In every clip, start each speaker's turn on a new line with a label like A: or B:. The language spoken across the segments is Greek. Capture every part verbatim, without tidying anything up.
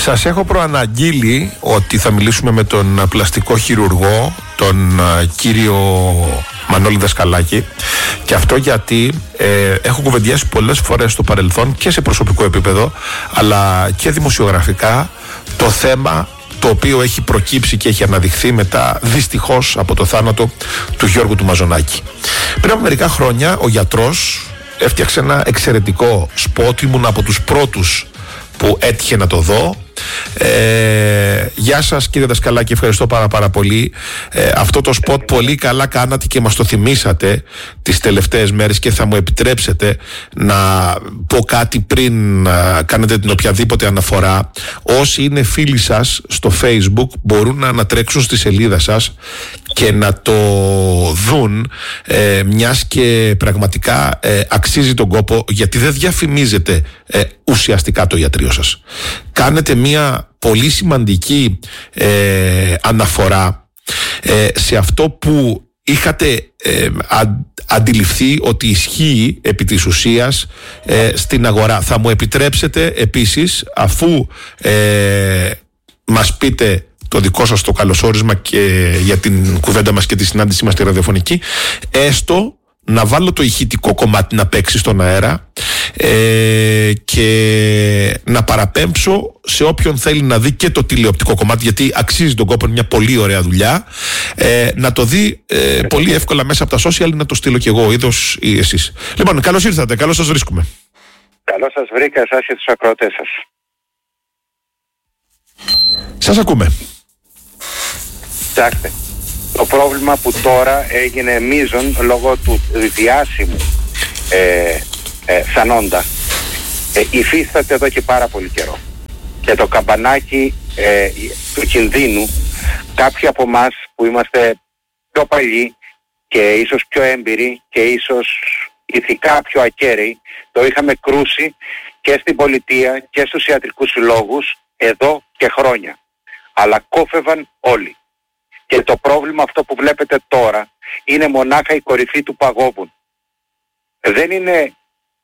A: Σας έχω προαναγγείλει ότι θα μιλήσουμε με τον πλαστικό χειρουργό, τον κύριο Μανώλη Δασκαλάκη, και αυτό γιατί ε, έχω κουβεντιάσει πολλές φορές στο παρελθόν και σε προσωπικό επίπεδο αλλά και δημοσιογραφικά το θέμα το οποίο έχει προκύψει και έχει αναδειχθεί μετά δυστυχώς από το θάνατο του Γιώργου του Μαζονάκη. Πριν από μερικά χρόνια ο γιατρός έφτιαξε ένα εξαιρετικό σπότ, ήμουν από τους πρώτους που έτυχε να το δω. Ε, γεια σας κύριε Δασκαλάκη, ευχαριστώ πάρα πάρα πολύ. ε, Αυτό το σποτ πολύ καλά κάνατε και μας το θυμήσατε τις τελευταίες μέρες, και θα μου επιτρέψετε να πω κάτι πριν να κάνετε την οποιαδήποτε αναφορά. Όσοι είναι φίλοι σας στο Facebook μπορούν να ανατρέξουν στη σελίδα σας και να το δουν, ε, μιας και πραγματικά ε, αξίζει τον κόπο, γιατί δεν διαφημίζετε ε, ουσιαστικά το ιατρείο σας. Κάνετε μια πολύ σημαντική ε, αναφορά ε, σε αυτό που είχατε ε, α, αντιληφθεί ότι ισχύει επί της ουσίας ε, στην αγορά. Θα μου επιτρέψετε επίσης, αφού ε, μας πείτε το δικό σας το καλωσόρισμα και για την κουβέντα μας και τη συνάντησή μας στη ραδιοφωνική, έστω να βάλω το ηχητικό κομμάτι να παίξει στον αέρα ε, και να παραπέμψω σε όποιον θέλει να δει και το τηλεοπτικό κομμάτι, γιατί αξίζει τον κόπο, είναι μια πολύ ωραία δουλειά, ε, να το δει ε, πολύ εύκολα μέσα από τα social, να το στείλω κι εγώ είδος ή εσείς. Λοιπόν, καλώς ήρθατε, καλώς σας βρίσκουμε.
B: Καλώς σας βρήκα εσάς και τους ακροατές σας.
A: Σας ακούμε.
B: Κοιτάξτε, το πρόβλημα που τώρα έγινε μείζον λόγω του διάσημου ε, ε, Σανόντα ε, υφίσταται εδώ και πάρα πολύ καιρό, και το καμπανάκι ε, του κινδύνου κάποιοι από εμάς που είμαστε πιο παλιοί και ίσως πιο έμπειροι και ίσως ηθικά πιο ακέραιοι το είχαμε κρούσει και στην πολιτεία και στους ιατρικούς συλλόγους εδώ και χρόνια, αλλά κόφευαν όλοι. Και το πρόβλημα αυτό που βλέπετε τώρα είναι μονάχα η κορυφή του παγόβουνου. Δεν είναι,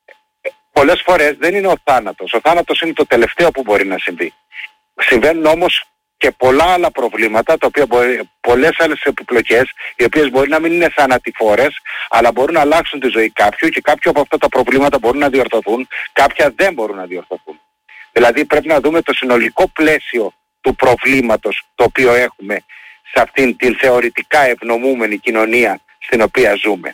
B: πολλές φορές δεν είναι ο θάνατος. Ο θάνατος είναι το τελευταίο που μπορεί να συμβεί. Συμβαίνουν όμως και πολλά άλλα προβλήματα, τα οποία μπορεί, πολλές άλλες επιπλοκές, οι οποίες μπορεί να μην είναι θανατηφόρες, αλλά μπορούν να αλλάξουν τη ζωή κάποιου, και κάποια από αυτά τα προβλήματα μπορούν να διορθωθούν, κάποια δεν μπορούν να διορθωθούν. Δηλαδή πρέπει να δούμε το συνολικό πλαίσιο του προβλήματος το οποίο έχουμε σε αυτήν την θεωρητικά ευνομούμενη κοινωνία στην οποία ζούμε.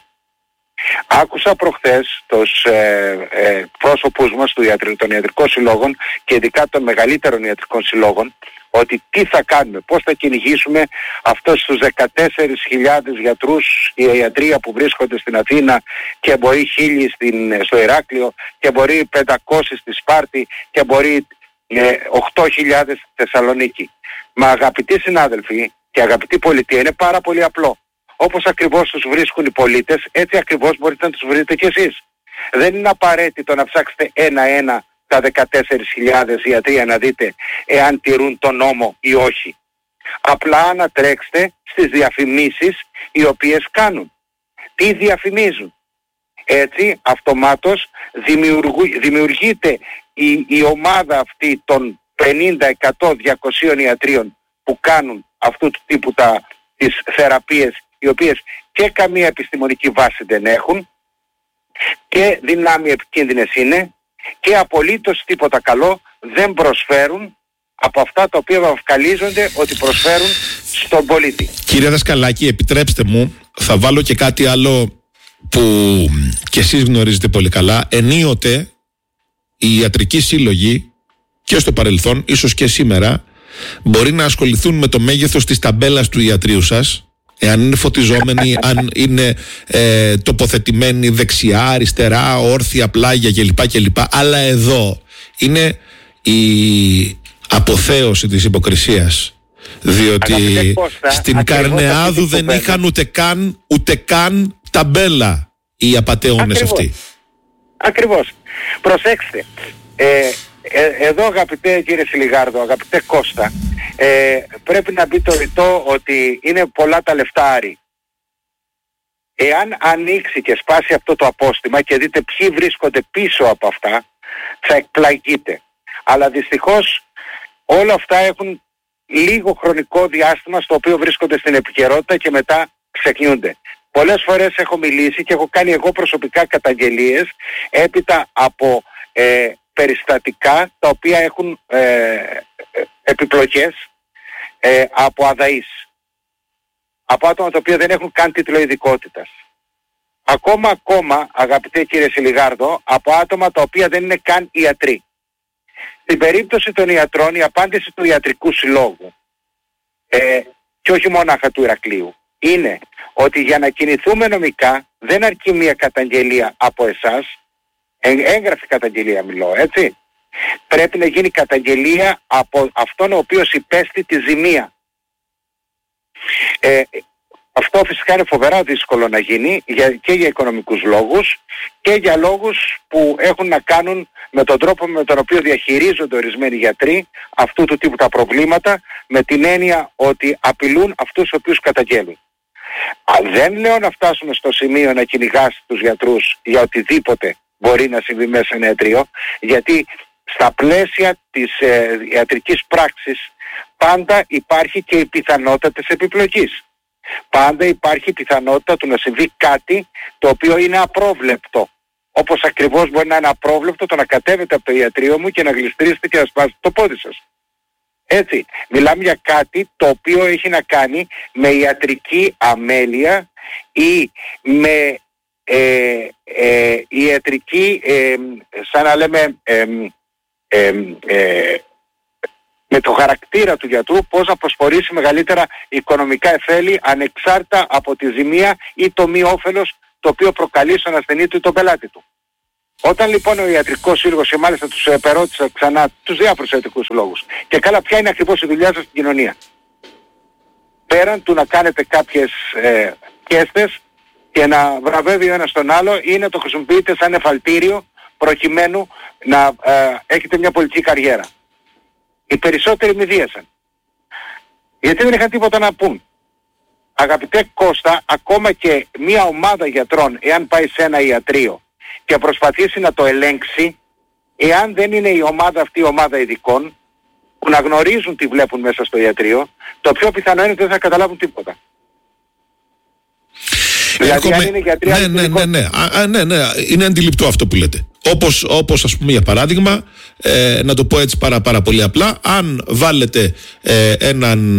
B: Άκουσα προχθές τους ε, ε, πρόσωπους μας του ιατρ, των ιατρικών συλλόγων και ειδικά των μεγαλύτερων ιατρικών συλλόγων, ότι τι θα κάνουμε, πώς θα κυνηγήσουμε αυτούς τους δεκατέσσερις χιλιάδες γιατρούς και ιατρία που βρίσκονται στην Αθήνα, και μπορεί χίλιοι στην, στο Ηράκλειο, και μπορεί πεντακόσιοι στη Σπάρτη, και μπορεί ε, οκτώ χιλιάδες στη Θεσσαλονίκη. Μα αγαπητοί συνάδελφοι και αγαπητή πολιτεία, είναι πάρα πολύ απλό. Όπως ακριβώς τους βρίσκουν οι πολίτες, έτσι ακριβώς μπορείτε να τους βρείτε κι εσείς. Δεν είναι απαραίτητο να ψάξετε ένα-ένα τα δεκατέσσερις χιλιάδες ιατρία να δείτε εάν τηρούν τον νόμο ή όχι. Απλά ανατρέξτε στις διαφημίσεις οι οποίες κάνουν. Τι διαφημίζουν. Έτσι αυτομάτως δημιουργείται η, η ομάδα αυτή των πενήντα, εκατό, διακόσια ιατρίων που κάνουν αυτού του τύπου τα, τις θεραπείες, οι οποίες και καμία επιστημονική βάση δεν έχουν και δυνάμει επικίνδυνες είναι και απολύτως τίποτα καλό δεν προσφέρουν από αυτά τα οποία βαφκαλίζονται ότι προσφέρουν στον πολίτη.
A: Κύριε Δασκαλάκη, επιτρέψτε μου, θα βάλω και κάτι άλλο που και εσείς γνωρίζετε πολύ καλά. Ενίοτε οι ιατρικοί σύλλογοι και στο παρελθόν, ίσως και σήμερα, μπορεί να ασχοληθούν με το μέγεθος της ταμπέλας του ιατρείου σας, εάν είναι φωτιζόμενοι, αν είναι ε, τοποθετημένοι δεξιά, αριστερά, όρθια, πλάγια κλπ, κλπ. Αλλά εδώ είναι η αποθέωση της υποκρισίας, διότι Κώστα, στην Καρνεάδου δεν είχαν ούτε καν, ούτε καν ταμπέλα οι απατεώνες αυτοί.
B: Ακριβώς. Προσέξτε, ε, ε, εδώ αγαπητέ κύριε Σιλιγάρδο, αγαπητέ Κώστα, ε, πρέπει να μπει το ρητό ότι είναι πολλά τα λεφτάρι. Εάν ανοίξει και σπάσει αυτό το απόστημα και δείτε ποιοι βρίσκονται πίσω από αυτά, θα εκπλαγείτε. Αλλά δυστυχώς Όλα αυτά έχουν λίγο χρονικό διάστημα στο οποίο βρίσκονται στην επικαιρότητα και μετά ξεχνιούνται. Πολλές φορές έχω μιλήσει και έχω κάνει εγώ προσωπικά καταγγελίες έπειτα από ε, περιστατικά τα οποία έχουν ε, επιπλοκές ε, από αδαείς, από άτομα τα οποία δεν έχουν καν τίτλο ειδικότητας. Ακόμα ακόμα, αγαπητέ κύριε Σιλιγάρδο, από άτομα τα οποία δεν είναι καν ιατροί. Στην περίπτωση των ιατρών, η απάντηση του Ιατρικού Συλλόγου ε, και όχι μόναχα του Ηρακλείου είναι ότι για να κινηθούμε νομικά δεν αρκεί μια καταγγελία από εσάς, έγγραφη καταγγελία μιλώ, έτσι. Πρέπει να γίνει καταγγελία από αυτόν ο οποίος υπέστη τη ζημία. Ε, αυτό φυσικά είναι φοβερά δύσκολο να γίνει για, και για οικονομικούς λόγους και για λόγους που έχουν να κάνουν με τον τρόπο με τον οποίο διαχειρίζονται ορισμένοι γιατροί αυτού του τύπου τα προβλήματα, με την έννοια ότι απειλούν αυτούς τους οποίους καταγγέλουν. Δεν λέω να φτάσουμε στο σημείο να κυνηγάς τους γιατρούς για οτιδήποτε μπορεί να συμβεί μέσα σε ένα ιατρείο, γιατί στα πλαίσια της ε, ιατρικής πράξης πάντα υπάρχει και η πιθανότητα της επιπλοκής. Πάντα υπάρχει η πιθανότητα του να συμβεί κάτι το οποίο είναι απρόβλεπτο. Όπως ακριβώς μπορεί να είναι απρόβλεπτο το να κατέβετε από το ιατρείο μου και να γλιστρήσετε και να σπάσετε το πόδι σας. Έτσι, μιλάμε για κάτι το οποίο έχει να κάνει με ιατρική αμέλεια ή με ε, ε, ιατρική, ε, σαν να λέμε, ε, ε, ε, με το χαρακτήρα του γιατρού πώς να προσφορήσει μεγαλύτερα οικονομικά εφέλη ανεξάρτητα από τη ζημία ή το μη όφελος το οποίο προκαλεί στον ασθενή του ή τον πελάτη του. Όταν λοιπόν ο Ιατρικός Σύλλογος, και μάλιστα τους επερώτησα ξανά τους διάφορους ιατρικούς λόγους, και καλά ποια είναι ακριβώς η δουλειά σας στην κοινωνία, πέραν του να κάνετε κάποιες ε, κέστες και να βραβεύει ο ένας τον άλλο ή να το χρησιμοποιείτε σαν εφαλτήριο προκειμένου να ε, έχετε μια πολιτική καριέρα. Οι περισσότεροι μη δίασαν. Γιατί δεν είχαν τίποτα να πούν. Αγαπητέ Κώστα, ακόμα και μια ομάδα γιατρών, εάν πάει σε ένα ιατρείο και προσπαθήσει να το ελέγξει, εάν δεν είναι η ομάδα αυτή η ομάδα ειδικών που να γνωρίζουν τι βλέπουν μέσα στο ιατρείο, το πιο πιθανό είναι ότι δεν θα καταλάβουν τίποτα. Δηλαδή αν είναι γιατροί,
C: ναι, ναι, ναι, ναι. Α, ναι, ναι, είναι αντιληπτό αυτό που λέτε. Όπως, όπως ας πούμε για παράδειγμα, ε, να το πω έτσι πάρα, πάρα πολύ απλά, αν βάλετε ε, έναν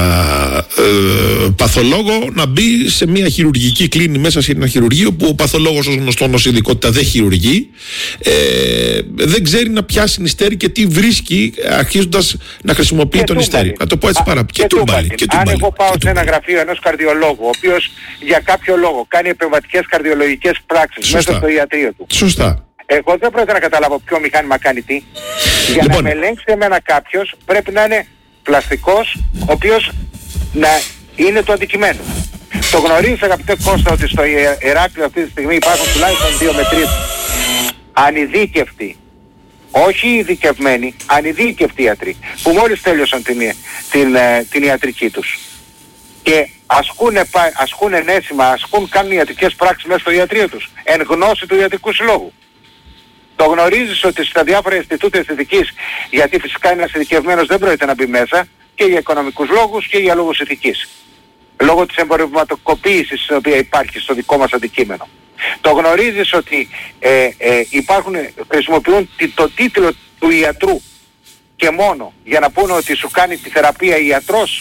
C: ε, παθολόγο να μπει σε μια χειρουργική κλίνη μέσα σε ένα χειρουργείο που ο παθολόγος ως γνωστόν ως ειδικότητα δεν χειρουργεί, ε, δεν ξέρει να πιάσει νηστέρι και τι βρίσκει αρχίζοντας να χρησιμοποιεί το νηστέρι. Να το πω έτσι πάρα πολύ. Και τούμπαλι.
B: Αν εγώ πάω σε ένα γραφείο ενός καρδιολόγου, ο οποίος για κάποιο λόγο κάνει επεμβατικές καρδιολογικές πράξεις μέσα στο ιατρείο του.
C: Σωστά.
B: Εγώ δεν πρέπει να καταλάβω ποιο μηχάνημα κάνει τι. Για λοιπόν, να με ελέγξει εμένα κάποιος πρέπει να είναι πλαστικός, ο οποίος να είναι το αντικειμένο. Το γνωρίζεις αγαπητέ Κώστα ότι στο Ηράκλειο αυτή τη στιγμή υπάρχουν τουλάχιστον δύο με τρεις ανειδίκευτοι, όχι ειδικευμένοι, ανειδίκευτοι ιατροί, που μόλις τέλειωσαν την, την, την ιατρική τους. Και ασκούν, ασκούν ενέσιμα, ασκούν, κάνουν ιατρικές πράξεις μέσα στο ιατρείο τους, εν γνώση του Ιατρικού Συλλόγου. Το γνωρίζεις ότι στα διάφορα Ινστιτούτα Αισθητικής, γιατί φυσικά ένας ειδικευμένος δεν πρόκειται να μπει μέσα, και για οικονομικούς λόγους και για λόγους ηθικής. Λόγω της εμπορευματικοποίησης η οποία υπάρχει στο δικό μας αντικείμενο. Το γνωρίζεις ότι ε, ε, υπάρχουν, χρησιμοποιούν το τίτλο του ιατρού και μόνο για να πούνε ότι σου κάνει τη θεραπεία ιατρός,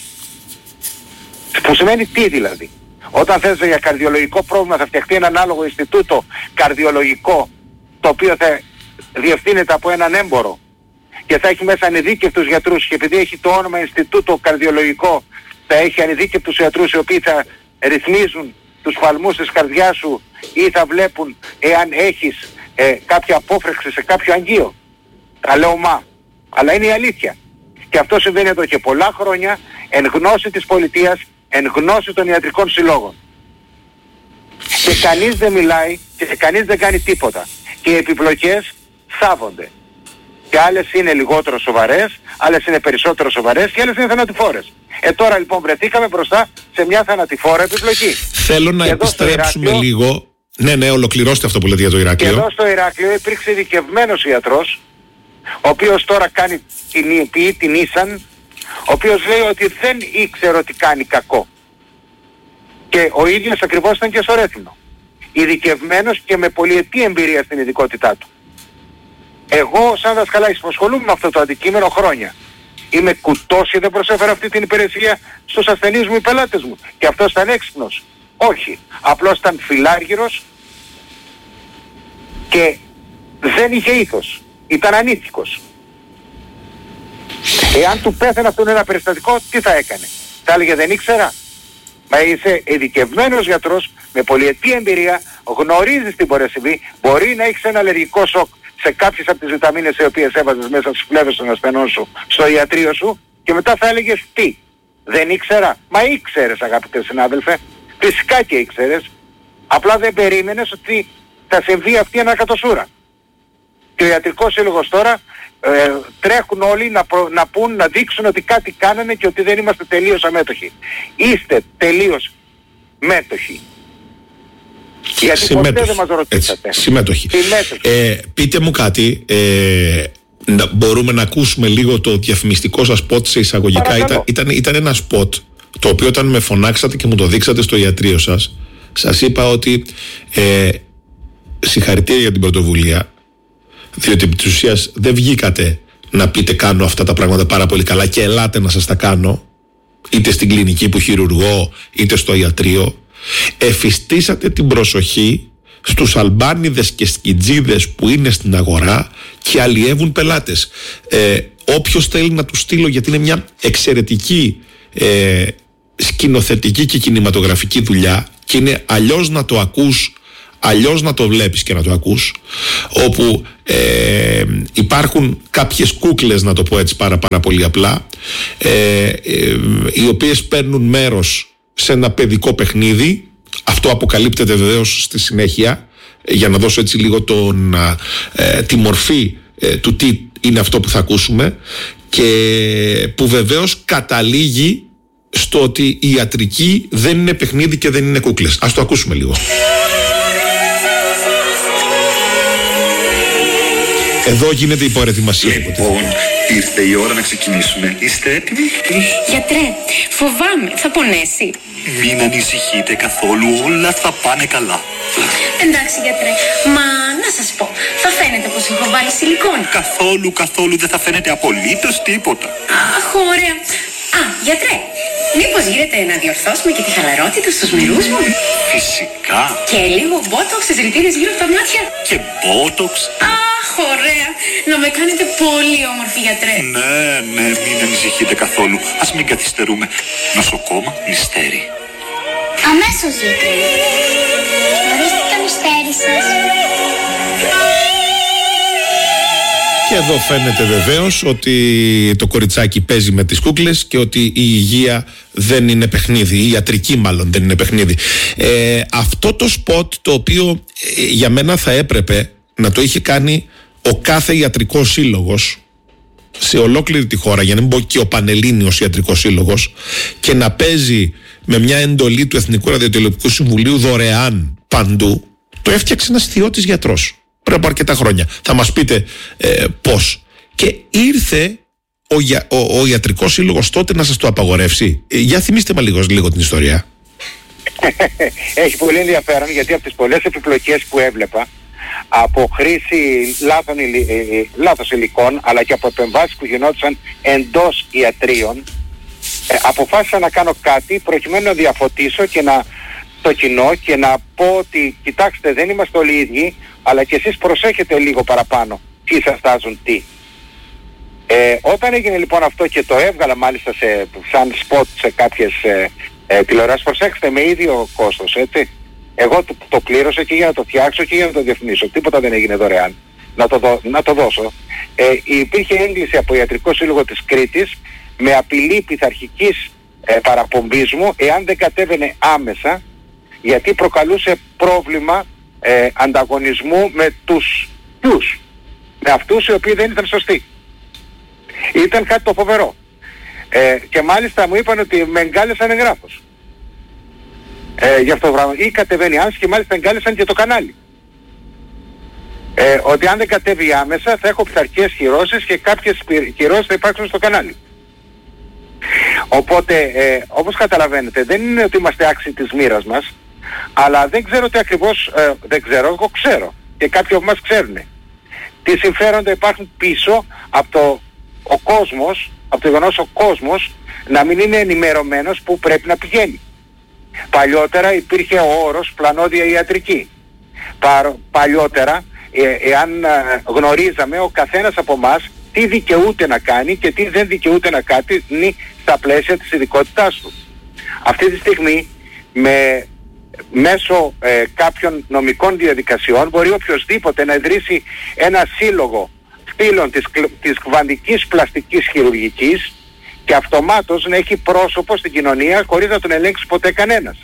B: που σημαίνει τι δηλαδή. Όταν θες για καρδιολογικό πρόβλημα θα φτιαχτεί ένα ανάλογο Ινστιτούτο καρδιολογικό, το οποίο θα διευθύνεται από έναν έμπορο και θα έχει μέσα ανειδίκευτους γιατρούς, και επειδή έχει το όνομα Ινστιτούτο Καρδιολογικό θα έχει ανειδίκευτους γιατρούς οι οποίοι θα ρυθμίζουν τους παλμούς της καρδιάς σου ή θα βλέπουν εάν έχεις ε, κάποια απόφρεξη σε κάποιο αγγείο. Τα λέω μα, αλλά είναι η αλήθεια. Και αυτό συμβαίνει εδώ και πολλά χρόνια εν γνώση της πολιτείας, εν γνώση των ιατρικών συλλόγων. Και κανείς δεν μιλάει και κανείς δεν κάνει τίποτα. Και οι επιπλοκές θάβονται. Και άλλες είναι λιγότερο σοβαρές, άλλες είναι περισσότερο σοβαρές και άλλες είναι θανατηφόρες. Ε τώρα λοιπόν βρεθήκαμε μπροστά σε μια θανατηφόρα επιπλοκή.
C: Θέλω να επιστρέψουμε Ηράκλειο, λίγο. Ναι, ναι, ολοκληρώστε αυτό που λέτε για το Ηράκλειο.
B: Και εδώ στο Ηράκλειο υπήρξε ειδικευμένος ιατρός, ο οποίος τώρα κάνει την, ποιεί την Nissan, ο οποίος λέει ότι δεν ήξερε ότι κάνει κακό. Και ο ίδιος ακριβώς ήταν και στο Ρέθυμνο. Ειδικευμένος και με πολυετή εμπειρία στην ειδικότητά του. Εγώ σαν δασκαλάκης που ασχολούμαι με αυτό το αντικείμενο χρόνια, είμαι κουτός και δεν προσέφερα αυτή την υπηρεσία στους ασθενείς μου ή πελάτες μου. Και αυτός ήταν έξυπνος. Όχι. Απλώς ήταν φιλάργυρος και δεν είχε ήθος. Ήταν ανήθικος. Εάν του πέθανε αυτόν ένα περιστατικό, τι θα έκανε? Θα έλεγε δεν ήξερα. Μα είσαι ειδικευμένος γιατρός με πολυετή εμπειρία, γνωρίζεις τι μπορεί να συμβεί, μπορεί να έχεις ένα αλλεργικό σοκ σε κάποιες από τις βιταμίνες οι οποίες έβαζες μέσα στις φλέβες των ασθενών σου, στο ιατρείο σου, και μετά θα έλεγες τι? Δεν ήξερα? Μα ήξερες, αγαπητέ συνάδελφε. Φυσικά και ήξερες. Απλά δεν περίμενες ότι θα συμβεί αυτή η ανακατοσούρα. Και ο Ιατρικός Σύλλογος τώρα ε, τρέχουν όλοι να, προ, να πούν, να δείξουν ότι κάτι κάνανε και ότι δεν είμαστε τελείως αμέτωχοι. Είστε τελείως μέτοχοι. Γιατί συμμέτοχοι. Ποτέ δεν μας ρωτήσατε.
C: Έτσι, συμμέτοχοι. Ε, πείτε μου κάτι, ε, να, μπορούμε να ακούσουμε λίγο το διαφημιστικό σας σποτ σε εισαγωγικά? Ήταν, ήταν, ήταν ένα σποτ το οποίο όταν με φωνάξατε και μου το δείξατε στο ιατρείο σας, σας είπα ότι ε, συγχαρητήρια για την πρωτοβουλία, διότι επί της ουσίας δεν βγήκατε να πείτε κάνω αυτά τα πράγματα πάρα πολύ καλά και ελάτε να σας τα κάνω, είτε στην κλινική που χειρουργώ είτε στο ιατρείο. Εφιστήσατε την προσοχή στους Αλμπάνιδες και σκιτζίδες που είναι στην αγορά και αλλιεύουν πελάτες. Ε, όποιος θέλει να του στείλω, γιατί είναι μια εξαιρετική ε, σκηνοθετική και κινηματογραφική δουλειά και είναι αλλιώς να το ακούς, αλλιώς να το βλέπεις και να το ακούς, όπου ε, υπάρχουν κάποιες κούκλες, να το πω έτσι πάρα, πάρα πολύ απλά, ε, ε, οι οποίες παίρνουν μέρος σε ένα παιδικό παιχνίδι. Αυτό αποκαλύπτεται βεβαίως στη συνέχεια, για να δώσω έτσι λίγο τον, ε, τη μορφή ε, του τι είναι αυτό που θα ακούσουμε, και που βεβαίως καταλήγει στο ότι η ιατρική δεν είναι παιχνίδι και δεν είναι κούκλες. Ας το ακούσουμε λίγο. Εδώ γίνεται η προετοιμασία.
D: Λοιπόν, ήρθε η ώρα να ξεκινήσουμε. Είστε έτοιμοι?
E: Γιατρέ, φοβάμαι, θα πονέσει.
D: Μην ανησυχείτε καθόλου, όλα θα πάνε καλά.
E: Εντάξει γιατρέ, μα να σας πω, θα φαίνεται πως έχω βάλει σιλικόνα?
D: Καθόλου, καθόλου δεν θα φαίνεται απολύτως τίποτα.
E: Αχ, ωραία. Α, γιατρέ, μήπως γίνεται να διορθώσουμε και τη χαλαρότητα στους μυρούς μου?
D: Φυσικά.
E: Και λίγο μπότοξ στις ρητίδες γύρω από τα μάτια?
D: Και μπότοξ.
E: Αχ, ωραία. Να με κάνετε πολύ όμορφη, γιατρέ.
D: Ναι, ναι, μην ανησυχείτε καθόλου. Ας μην καθυστερούμε. Νοσοκόμα Μυστέρι.
F: Αμέσως, γιατρέ. Ορίστε το μυστέρι σας.
C: Και εδώ φαίνεται βεβαίως ότι το κοριτσάκι παίζει με τις κούκλες και ότι η υγεία δεν είναι παιχνίδι, η ιατρική μάλλον δεν είναι παιχνίδι. Ε, αυτό το σποτ, το οποίο ε, για μένα θα έπρεπε να το είχε κάνει ο κάθε ιατρικός σύλλογος σε ολόκληρη τη χώρα, για να μην πω και ο Πανελλήνιος Ιατρικός Σύλλογος, και να παίζει με μια εντολή του Εθνικού Ραδιοτηλεοπτικού Συμβουλίου δωρεάν παντού, το έφτιαξε ένας θειώτης γιατρός πριν από αρκετά χρόνια. Θα μας πείτε ε, πώς. Και ήρθε ο, ο, ο Ιατρικός Σύλλογος τότε να σας το απαγορεύσει. Ε, για θυμίστε μας λίγο, λίγο την ιστορία.
B: Έχει πολύ ενδιαφέρον, γιατί από τις πολλές επιπλοκές που έβλεπα, από χρήση λάθος, λάθος υλικών, αλλά και από επεμβάσεις που γινόντουσαν εντός ιατρίων, ε, αποφάσισα να κάνω κάτι προκειμένου να διαφωτίσω και να το κοινό και να πω ότι κοιτάξτε, δεν είμαστε όλοι ίδιοι, αλλά και εσείς προσέχετε λίγο παραπάνω τι σας τάζουν τι. Ε, όταν έγινε λοιπόν αυτό και το έβγαλα μάλιστα σε, σαν σποτ σε κάποιες ε, ε, τηλεοράσεις, προσέξτε, με ίδιο κόστος, έτσι. Εγώ το, το πλήρωσα και για να το φτιάξω και για να το διαφημίσω. Τίποτα δεν έγινε δωρεάν. Να το, δω, να το δώσω. Ε, υπήρχε έγκληση από Ιατρικό Σύλλογο της Κρήτης με απειλή πειθαρχικής ε, παραπομπής μου εάν δεν κατέβαινε άμεσα, γιατί προκαλούσε πρόβλημα ε, ανταγωνισμού με τους ποιους, με αυτούς οι οποίοι δεν ήταν σωστοί. Ήταν κάτι το φοβερό. Ε, και μάλιστα μου είπαν ότι με εγκάλεσαν εγγράφος. Ε, για αυτό το πράγμα. Ή κατεβαίνει άμεσα και μάλιστα εγκάλεσαν και το κανάλι. Ε, ότι αν δεν κατέβει άμεσα θα έχω πειθαρχικές κυρώσεις και κάποιες κυρώσεις θα υπάρξουν στο κανάλι. Οπότε, ε, όπως καταλαβαίνετε, δεν είναι ότι είμαστε άξιοι της μοίρας μας, αλλά δεν ξέρω τι ακριβώς, ε, δεν ξέρω, εγώ ξέρω και κάποιοι από εμάς ξέρουν τι συμφέροντα υπάρχουν πίσω από το ο κόσμος, από το γεγονός ο κόσμος να μην είναι ενημερωμένος που πρέπει να πηγαίνει. Παλιότερα υπήρχε ο όρος πλανόδια ιατρική. Πα, παλιότερα, ε, εάν ε, γνωρίζαμε ο καθένας από εμάς τι δικαιούται να κάνει και τι δεν δικαιούται να κάνει στα πλαίσια της ειδικότητάς του. Αυτή τη στιγμή, με, μέσω ε, κάποιων νομικών διαδικασιών, μπορεί οποιοσδήποτε να ιδρύσει ένα σύλλογο φίλων της, της κβαντικής πλαστικής χειρουργικής και αυτομάτως να έχει πρόσωπο στην κοινωνία χωρίς να τον ελέγξει ποτέ κανένας.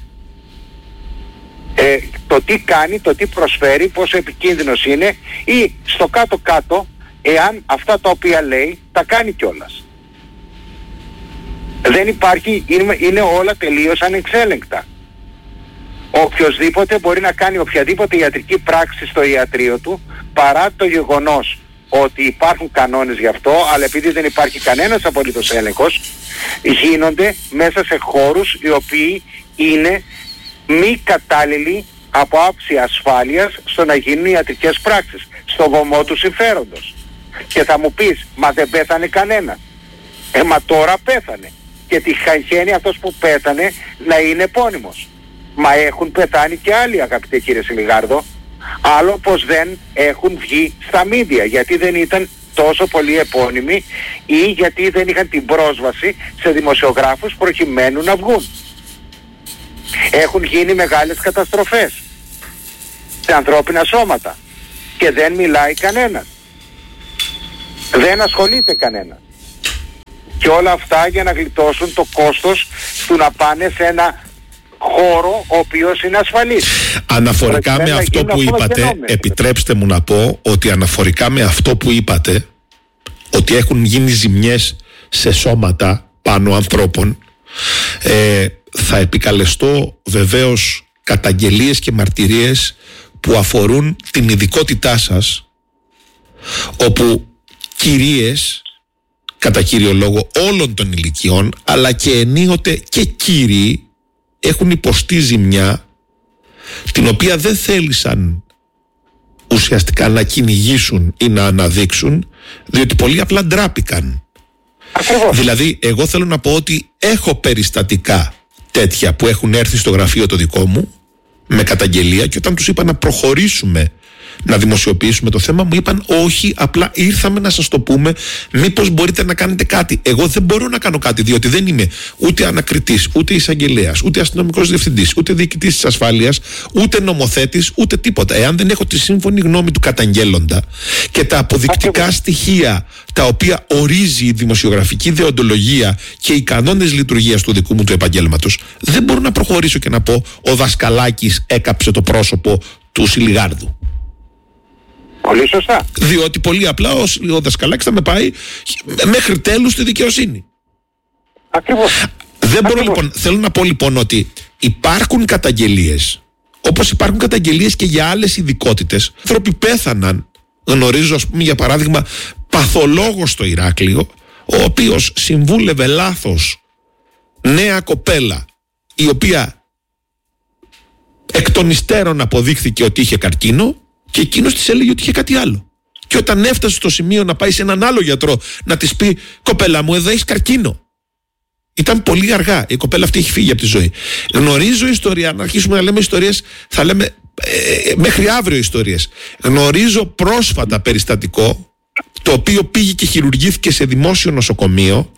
B: Ε, το τι κάνει, το τι προσφέρει, πόσο επικίνδυνος είναι ή στο κάτω-κάτω εάν αυτά τα οποία λέει τα κάνει κιόλας. Δεν υπάρχει, είναι, είναι όλα τελείως ανεξέλεγκτα. Οποιοσδήποτε μπορεί να κάνει οποιαδήποτε ιατρική πράξη στο ιατρείο του παρά το γεγονός ότι υπάρχουν κανόνες γι' αυτό, αλλά επειδή δεν υπάρχει κανένας απολύτως έλεγχος, γίνονται μέσα σε χώρους οι οποίοι είναι μη κατάλληλοι από άψη ασφάλειας στο να γίνουν ιατρικές πράξεις, στο βωμό του συμφέροντος. Και θα μου πεις, μα δεν πέθανε κανένα. Ε, μα τώρα πέθανε. Και τη χαγένει αυτός που πέθανε να είναι επώνυμος. Μα έχουν πεθάνει και άλλοι, αγαπητέ κύριε Σιλιγάρδο. Άλλο πως δεν έχουν βγει στα μίντια, γιατί δεν ήταν τόσο πολύ επώνυμοι ή γιατί δεν είχαν την πρόσβαση σε δημοσιογράφους προκειμένου να βγουν. Έχουν γίνει μεγάλες καταστροφές σε ανθρώπινα σώματα και δεν μιλάει κανένας. Δεν ασχολείται κανένας. Και όλα αυτά για να γλιτώσουν το κόστος του να πάνε σε ένα χώρο ο οποίος είναι ασφαλής.
C: Αναφορικά με αυτό που είπατε, επιτρέψτε μου να πω ότι αναφορικά με αυτό που είπατε, ότι έχουν γίνει ζημιές σε σώματα πάνω ανθρώπων, ε, θα επικαλεστώ βεβαίως καταγγελίες και μαρτυρίες που αφορούν την ειδικότητά σας, όπου κυρίες, κατά κύριο λόγο όλων των ηλικιών, αλλά και ενίοτε και κύριοι, έχουν υποστεί ζημιά την οποία δεν θέλησαν ουσιαστικά να κυνηγήσουν ή να αναδείξουν, διότι πολύ απλά ντράπηκαν.
B: Ακριβώς.
C: Δηλαδή εγώ θέλω να πω ότι έχω περιστατικά τέτοια που έχουν έρθει στο γραφείο το δικό μου με καταγγελία, και όταν τους είπα να προχωρήσουμε να δημοσιοποιήσουμε το θέμα, μου είπαν όχι, απλά ήρθαμε να σας το πούμε, μήπως μπορείτε να κάνετε κάτι. Εγώ δεν μπορώ να κάνω κάτι, διότι δεν είμαι ούτε ανακριτής, ούτε εισαγγελέας, ούτε αστυνομικός διευθυντής, ούτε διοικητής της ασφάλειας, ούτε νομοθέτης, ούτε τίποτα. Εάν δεν έχω τη σύμφωνη γνώμη του καταγγέλλοντα και τα αποδεικτικά στοιχεία τα οποία ορίζει η δημοσιογραφική δεοντολογία και οι κανόνες λειτουργίας του δικού μου του επαγγέλματος, δεν μπορώ να προχωρήσω και να πω ο Δασκαλάκης έκαψε το πρόσωπο του Σιλιγάρδου.
B: Πολύ σωστά.
C: Διότι πολύ απλά ο, ο Δασκαλάκης θα με πάει μέχρι τέλους στη δικαιοσύνη.
B: Ακριβώς.
C: Δεν μπορώ,
B: Ακριβώς.
C: λοιπόν, θέλω να πω λοιπόν ότι υπάρχουν καταγγελίες, όπως υπάρχουν καταγγελίες και για άλλες ειδικότητες. Άνθρωποι πέθαναν. Γνωρίζω, ας πούμε, για παράδειγμα, παθολόγο στο Ηράκλειο, ο οποίος συμβούλευε λάθος νέα κοπέλα, η οποία εκ των υστέρων αποδείχθηκε ότι είχε καρκίνο, και εκείνος της έλεγε ότι είχε κάτι άλλο. Και όταν έφτασε στο σημείο να πάει σε έναν άλλο γιατρό να της πει κοπέλα μου, εδώ έχεις καρκίνο, ήταν πολύ αργά. Η κοπέλα αυτή έχει φύγει από τη ζωή. Γνωρίζω ιστορία, να αρχίσουμε να λέμε ιστορίες, θα λέμε ε, μέχρι αύριο ιστορίες. Γνωρίζω πρόσφατα περιστατικό, το οποίο πήγε και χειρουργήθηκε σε δημόσιο νοσοκομείο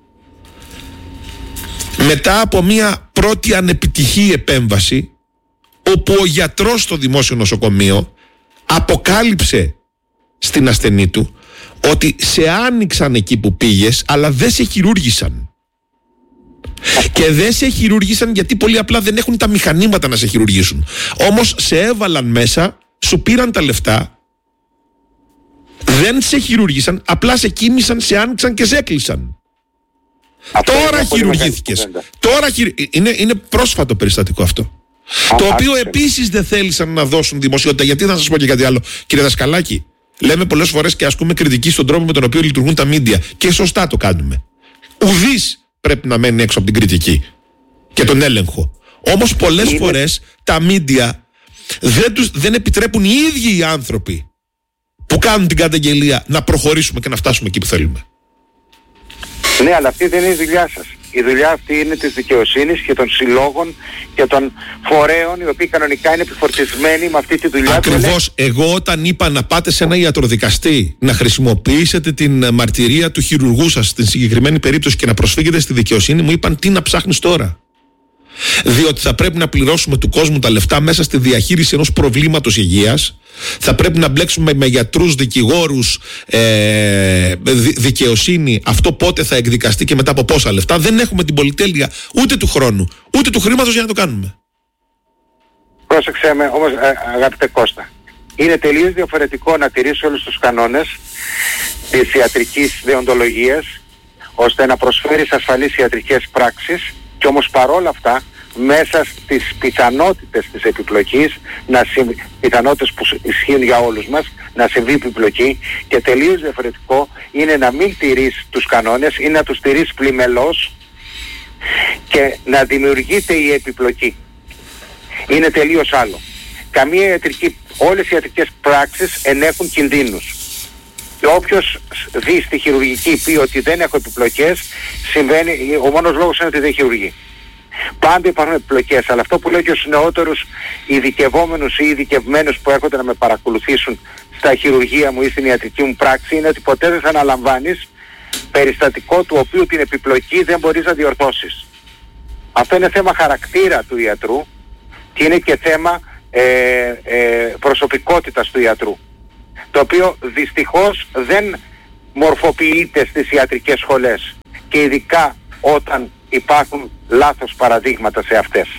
C: μετά από μια πρώτη ανεπιτυχή επέμβαση, όπου ο γιατρός στο δημόσιο νοσοκομείο αποκάλυψε στην ασθενή του ότι σε άνοιξαν εκεί που πήγες, αλλά δεν σε χειρούργησαν. Και δεν σε χειρούργησαν γιατί πολύ απλά δεν έχουν τα μηχανήματα να σε χειρουργήσουν. Όμως σε έβαλαν μέσα, σου πήραν τα λεφτά, δεν σε χειρούργησαν, απλά σε κοίμησαν, σε άνοιξαν και σε έκλεισαν. Αυτό τώρα χειρουργήθηκες. Τώρα χειρου... είναι, είναι πρόσφατο περιστατικό αυτό. Το οποίο επίσης δεν θέλησαν να δώσουν δημοσιότητα. Γιατί να σας πω και κάτι άλλο, κύριε Δασκαλάκη. Λέμε πολλές φορές και ασκούμε κριτική στον τρόπο με τον οποίο λειτουργούν τα μίντια. Και σωστά το κάνουμε. Ουδής πρέπει να μένει έξω από την κριτική και τον έλεγχο. Όμως πολλές Είναι... φορές τα μίντια δεν, τους, δεν επιτρέπουν οι ίδιοι οι άνθρωποι που κάνουν την καταγγελία να προχωρήσουμε και να φτάσουμε εκεί που θέλουμε.
B: Ναι, αλλά αυτή δεν είναι η δουλειά σας. Η δουλειά αυτή είναι της δικαιοσύνης και των συλλόγων και των φορέων, οι οποίοι κανονικά είναι επιφορτισμένοι με αυτή τη δουλειά.
C: Ακριβώς. Εγώ όταν είπα να πάτε σε ένα ιατροδικαστή να χρησιμοποιήσετε την μαρτυρία του χειρουργού σας στην συγκεκριμένη περίπτωση και να προσφύγετε στη δικαιοσύνη, μου είπαν τι να ψάχνεις τώρα. Διότι θα πρέπει να πληρώσουμε του κόσμου τα λεφτά μέσα στη διαχείριση ενός προβλήματος υγείας. Θα πρέπει να μπλέξουμε με γιατρούς, δικηγόρους, ε, δικαιοσύνη. Αυτό πότε θα εκδικαστεί και μετά από πόσα λεφτά. Δεν έχουμε την πολυτέλεια ούτε του χρόνου ούτε του χρήματος για να το κάνουμε.
B: Πρόσεξε με όμως, ε, αγαπητέ Κώστα. Είναι τελείως διαφορετικό να τηρείς όλους τους κανόνες της ιατρικής δεοντολογίας ώστε να προσφέρεις ασφαλείς ιατρικές πράξεις, και όμως παρόλα αυτά μέσα στις πιθανότητες της επιπλοκής, να συμ... πιθανότητες που ισχύουν για όλους μας, να συμβεί επιπλοκή. Και τελείως διαφορετικό είναι να μην τηρείς τους κανόνες ή να τους τηρείς πλημελώς και να δημιουργείται η επιπλοκή. Είναι τελείως άλλο. Καμία ιατρική, όλες οι ιατρικές πράξεις ενέχουν κινδύνους. Και όποιος δει στη χειρουργική πει ότι δεν έχω επιπλοκές, συμβαίνει, ο μόνος λόγος είναι ότι δεν χειρουργεί. Πάντα υπάρχουν επιπλοκές, αλλά αυτό που λέω και στους νεότερους ειδικευόμενους ή ειδικευμένους που έρχονται να με παρακολουθήσουν στα χειρουργεία μου ή στην ιατρική μου πράξη, είναι ότι ποτέ δεν θα αναλαμβάνεις περιστατικό του οποίου την επιπλοκή δεν μπορείς να διορθώσεις. Αυτό είναι θέμα χαρακτήρα του ιατρού και είναι και θέμα ε, ε, προσωπικότητας του ιατρού, το οποίο δυστυχώς δεν μορφοποιείται στις ιατρικές σχολές και ειδικά όταν υπάρχουν λάθος παραδείγματα σε αυτές.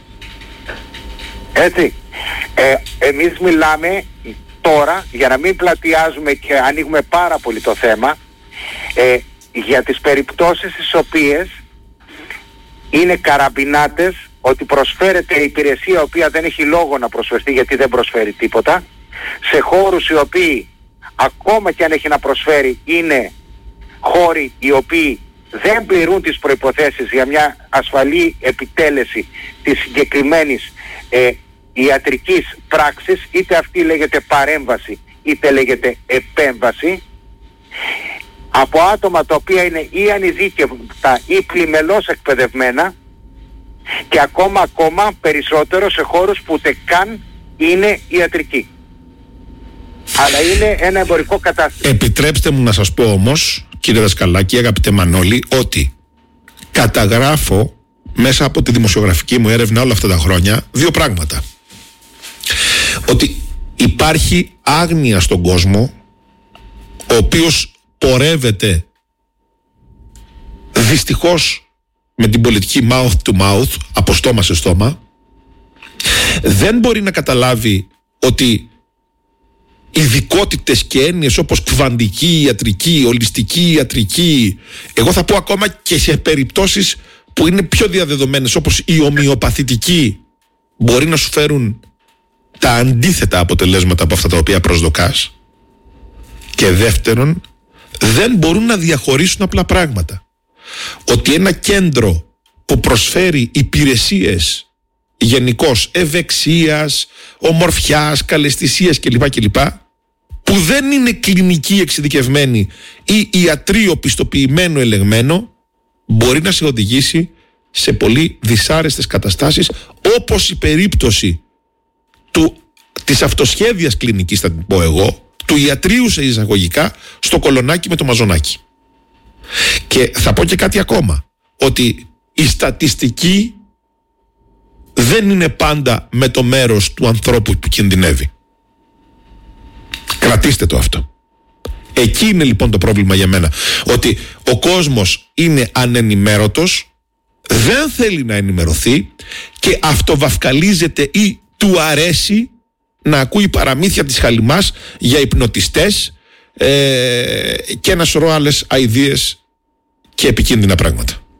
B: Έτσι, ε, εμείς μιλάμε τώρα, για να μην πλατιάζουμε και ανοίγουμε πάρα πολύ το θέμα, ε, για τις περιπτώσεις στις οποίες είναι καραμπινάτες, ότι προσφέρεται υπηρεσία η οποία δεν έχει λόγο να προσφερθεί γιατί δεν προσφέρει τίποτα, σε χώρους οι οποίοι ακόμα και αν έχει να προσφέρει είναι χώροι οι οποίοι δεν πληρούν τις προϋποθέσεις για μια ασφαλή επιτέλεση της συγκεκριμένης ε, ιατρικής πράξης, είτε αυτή λέγεται παρέμβαση είτε λέγεται επέμβαση, από άτομα τα οποία είναι ή ανειδίκευτα ή πλημελώς εκπαιδευμένα, και ακόμα ακόμα περισσότερο σε χώρους που ούτε καν είναι ιατρικοί, αλλά είναι ένα εμπορικό κατάστημα.
C: Επιτρέψτε μου να σας πω όμως, κύριε Δασκαλάκη, αγαπητέ Μανώλη, ότι καταγράφω μέσα από τη δημοσιογραφική μου έρευνα όλα αυτά τα χρόνια δύο πράγματα. Ότι υπάρχει άγνοια στον κόσμο, ο οποίος πορεύεται δυστυχώς με την πολιτική mouth to mouth, από στόμα σε στόμα, δεν μπορεί να καταλάβει ότι ειδικότητες και έννοιες όπως κβαντική ιατρική, ολιστική ιατρική, εγώ θα πω ακόμα και σε περιπτώσεις που είναι πιο διαδεδομένες όπως η ομοιοπαθητική, μπορεί να σου φέρουν τα αντίθετα αποτελέσματα από αυτά τα οποία προσδοκάς. Και δεύτερον, δεν μπορούν να διαχωρίσουν απλά πράγματα. Ότι ένα κέντρο που προσφέρει υπηρεσίες γενικώς ευεξίας, ομορφιάς, καλαισθησίας κλπ, κλπ, που δεν είναι κλινική εξειδικευμένη ή ιατρείο πιστοποιημένο ελεγμένο, μπορεί να σε οδηγήσει σε πολύ δυσάρεστες καταστάσεις, όπως η περίπτωση του, της αυτοσχέδιας κλινικής, θα την πω εγώ, του ιατρείου σε εισαγωγικά στο Κολονάκι με το Μαζονάκι. Και θα πω και κάτι ακόμα, ότι η στατιστική δεν είναι πάντα με το μέρος του ανθρώπου που κινδυνεύει. Κρατήστε το αυτό. Εκεί είναι λοιπόν το πρόβλημα για μένα, ότι ο κόσμος είναι ανενημέρωτος, δεν θέλει να ενημερωθεί και αυτοβαυκαλίζεται ή του αρέσει να ακούει παραμύθια της χαλιμάς για υπνοτιστές ε, και ένα σωρό άλλες αηδίες και επικίνδυνα πράγματα.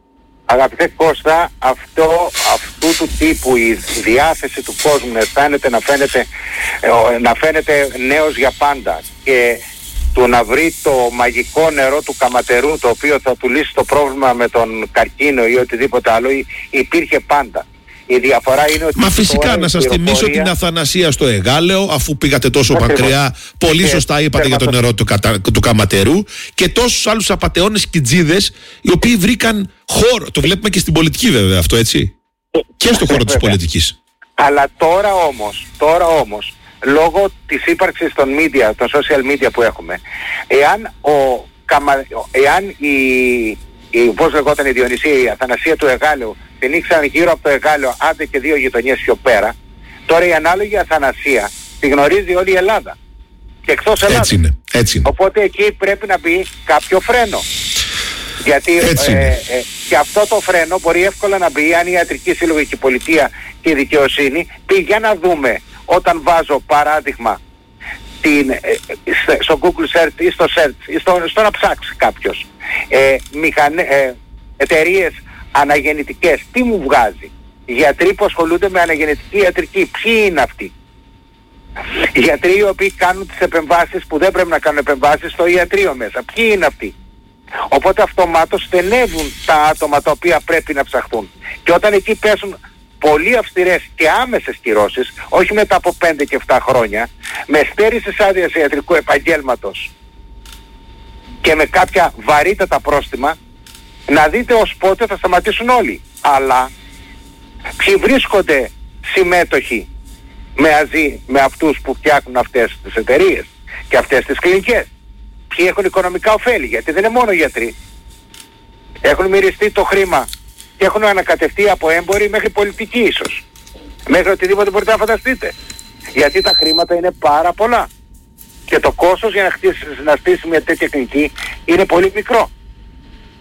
B: Αγαπητέ Κώστα, αυτό, αυτού του τύπου η διάθεση του κόσμου να αισθάνεται να φαίνεται, να φαίνεται νέος για πάντα και του να βρει το μαγικό νερό του καματερού το οποίο θα του λύσει το πρόβλημα με τον καρκίνο ή οτιδήποτε άλλο υπήρχε πάντα. Η διαφορά είναι ότι...
C: Μα φυσικά να σας πληροφορία... θυμίσω την Αθανασία στο Εγάλεο, αφού πήγατε τόσο Ακριβώς. μακριά, πολύ και σωστά είπατε για το νερό του, κατα... του καματερού, και τόσους άλλους απατεώνες κιτζίδες οι οποίοι βρήκαν χώρο. Το βλέπουμε και στην πολιτική βέβαια αυτό, έτσι. Ε, και στο χώρο της πολιτικής. Αλλά
B: τώρα όμως, τώρα όμως, λόγω της ύπαρξης των media, των social media που έχουμε, εάν, ο, καμα... εάν η... η, πώς λεγόταν η Διονυσία, η Αθανασία του Εγάλεου, την ήξεραν γύρω από το Εγάλεο, άντε και δύο γειτονιές πιο πέρα, τώρα η ανάλογη Αθανασία τη γνωρίζει όλη η Ελλάδα. Και εκτός Ελλάδας. Έτσι είναι, έτσι είναι. Οπότε εκεί πρέπει να μπει κάποιο φρένο. Γιατί ε, ε, ε, και αυτό το φρένο μπορεί εύκολα να μπει αν η ιατρική σύλλογη και η πολιτεία και η δικαιοσύνη πει για να δούμε, όταν βάζω παράδειγμα την, ε, στο Google Search ή στο Search ή στο, στο να ψάξει κάποιος ε, μηχανε, ε, εταιρείες αναγεννητικές, τι μου βγάζει? Γιατροί που ασχολούνται με αναγεννητική ιατρική, ποιοι είναι αυτοί? Γιατροί οι οποίοι κάνουν τις επεμβάσεις που δεν πρέπει να κάνουν επεμβάσεις στο ιατρείο μέσα, ποιοι είναι αυτοί? Οπότε αυτομάτως στενεύουν τα άτομα τα οποία πρέπει να ψαχθούν. Και όταν εκεί πέσουν πολύ αυστηρές και άμεσες κυρώσεις, όχι μετά από πέντε και επτά χρόνια, με στέρησης άδειας ιατρικού επαγγέλματος και με κάποια βαρύτατα πρόστιμα, να δείτε ως πότε θα σταματήσουν όλοι. Αλλά ποιοι βρίσκονται συμμέτοχοι μαζί με αυτούς που φτιάχνουν αυτές τις εταιρείες και αυτές τις κλινικές? Ποιοι έχουν οικονομικά ωφέλη? Γιατί δεν είναι μόνο γιατροί. Έχουν μυριστεί το χρήμα και έχουν ανακατευτεί από έμποροι μέχρι πολιτικοί ίσως. Μέχρι οτιδήποτε μπορείτε να φανταστείτε. Γιατί τα χρήματα είναι πάρα πολλά. Και το κόστος για να, χτίσει, να στήσει μια τέτοια κλινική είναι πολύ μικρό.